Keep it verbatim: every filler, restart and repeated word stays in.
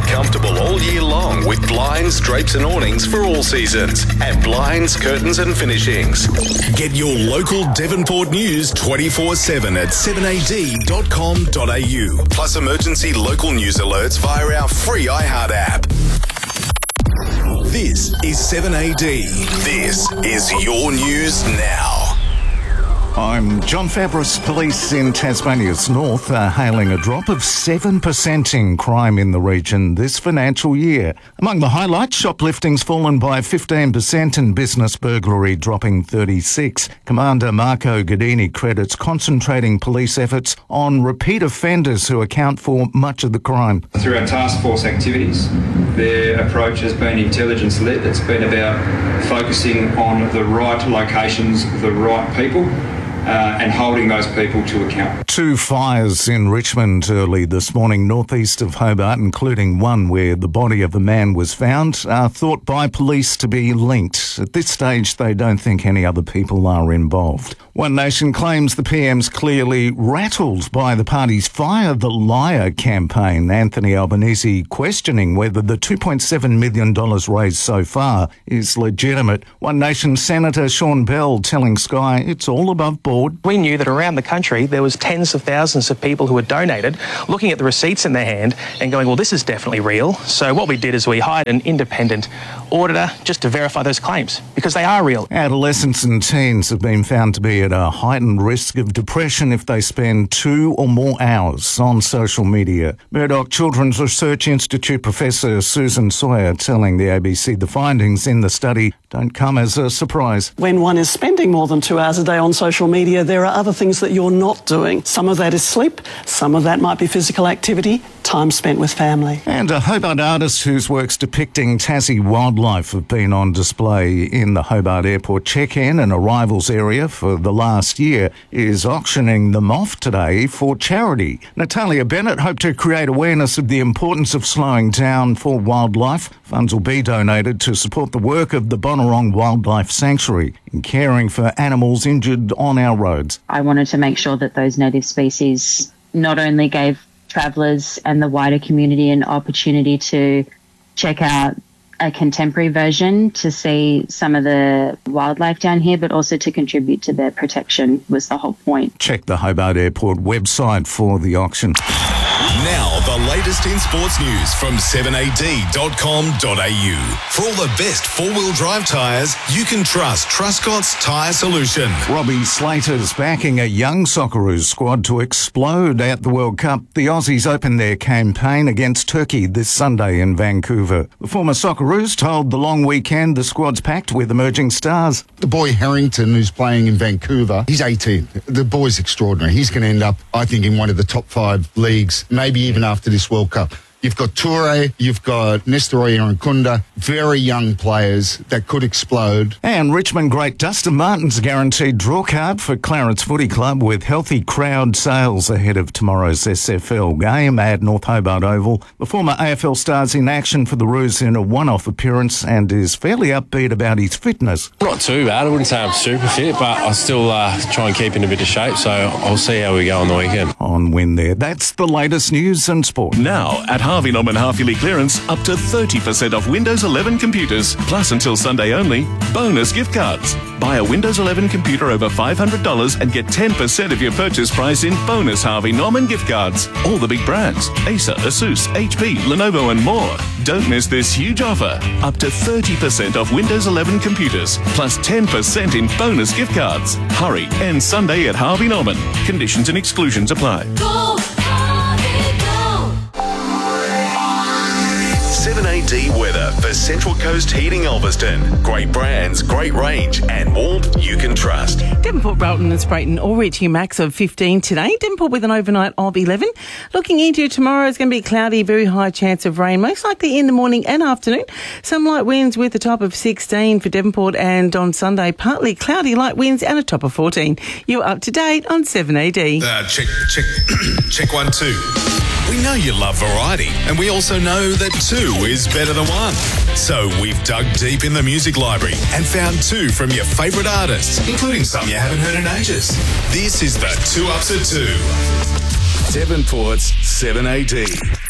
comfortable all year long with blinds, drapes and awnings for all seasons at Blinds, Curtains and Finishings. Get your local Devonport news twenty-four seven at seven a d dot com dot a u. Plus emergency local news alerts via our free iHeart app. This is seven A D. This is your news now. I'm John Fabris. Police in Tasmania's north are hailing a drop of seven percent in crime in the region this financial year. Among the highlights, shoplifting's fallen by fifteen percent and business burglary dropping thirty-six percent. Commander Marco Guidini credits concentrating police efforts on repeat offenders who account for much of the crime. Through our task force activities, their approach has been intelligence-led. It's been about focusing on the right locations, the right people, Uh, and holding those people to account. Two fires in Richmond early this morning, northeast of Hobart, including one where the body of a man was found, are thought by police to be linked. At this stage, they don't think any other people are involved. One Nation claims the P M's clearly rattled by the party's Fire the Liar campaign. Anthony Albanese questioning whether the two point seven million dollars raised so far is legitimate. One Nation Senator Sean Bell telling Sky it's all above board. We knew that around the country there was tens of thousands of people who had donated, looking at the receipts in their hand and going, well, this is definitely real. So what we did is we hired an independent auditor just to verify those claims, because they are real. Adolescents and teens have been found to be at a heightened risk of depression if they spend two or more hours on social media. Murdoch Children's Research Institute Professor Susan Sawyer telling the A B C the findings in the study don't come as a surprise. When one is spending more than two hours a day on social media, there are other things that you're not doing. Some of that is sleep, some of that might be physical activity, time spent with family. And a Hobart artist whose works depicting Tassie wildlife have been on display in the Hobart Airport check-in and arrivals area for the last year is auctioning them off today for charity. Natalia Bennett hoped to create awareness of the importance of slowing down for wildlife. Funds will be donated to support the work of the Bonorong Wildlife Sanctuary in caring for animals injured on our roads. I wanted to make sure that those native species not only gave travellers and the wider community an opportunity to check out a contemporary version to see some of the wildlife down here, but also to contribute to their protection was the whole point. Check the Hobart Airport website for the auction. Now, the latest in sports news from seven a d dot com dot a u. For all the best four-wheel drive tyres, you can trust Truscott's Tyre Solution. Robbie Slater's backing a young Socceroos squad to explode at the World Cup. The Aussies open their campaign against Turkey this Sunday in Vancouver. The former Socceroos told the long weekend the squad's packed with emerging stars. The boy Harrington, who's playing in Vancouver, he's eighteen. The boy's extraordinary. He's going to end up, I think, in one of the top five leagues, maybe even after this World Cup. You've got Toure, you've got Nestor Irankunda, very young players that could explode. And Richmond great Dustin Martin's guaranteed draw card for Clarence Footy Club with healthy crowd sales ahead of tomorrow's S F L game at North Hobart Oval. The former A F L star's in action for the Roos in a one-off appearance and is fairly upbeat about his fitness. Not too bad. I wouldn't say I'm super fit, but I still uh, try and keep in a bit of shape, so I'll see how we go on the weekend. On win there. That's the latest news and sport. Now, at Harvey Norman half-yearly clearance, up to thirty percent off Windows eleven computers, plus until Sunday only, bonus gift cards. Buy a Windows eleven computer over five hundred dollars and get ten percent of your purchase price in bonus Harvey Norman gift cards. All the big brands, Acer, Asus, H P, Lenovo and more. Don't miss this huge offer. Up to thirty percent off Windows eleven computers, plus ten percent in bonus gift cards. Hurry, end Sunday at Harvey Norman. Conditions and exclusions apply. Go, Harvey, go. seven A D weather for Central Coast Heating Ulverston. Great brands, great range, and warmth you can trust. Devonport, Broughton and Sprayton all reaching a max of fifteen today. Devonport with an overnight of eleven. Looking into tomorrow, it's going to be cloudy, very high chance of rain, most likely in the morning and afternoon. Some light winds with a top of sixteen for Devonport, and on Sunday, partly cloudy, light winds and a top of fourteen. You're up to date on seven A D. Uh, check, check, check one, two. We know you love variety, and we also know that two is better than one. So we've dug deep in the music library and found two from your favourite artists, including some you haven't heard in ages. This is the Two Ups at Two. Devonport's seven A D.